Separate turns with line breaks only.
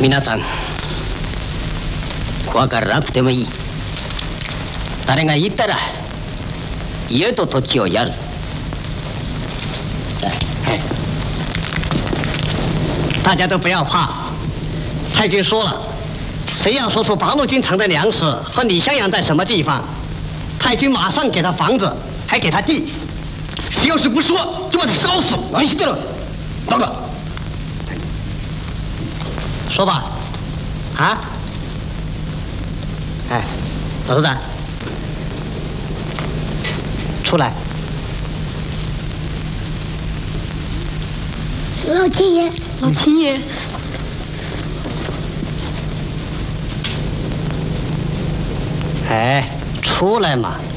皆さん、怖がらなくてもいい。誰が言ったら家と土地をやる。
大家都不要怕，太君说了，谁要说出八路军城的粮食和李襄阳在什么地方，太君马上给他房子，还给他地。谁要是不说，就把他烧死。
何してる？バカ！
说吧，啊？哎，老头子，出来。
老秦爷，
老秦爷，
哎，出来嘛！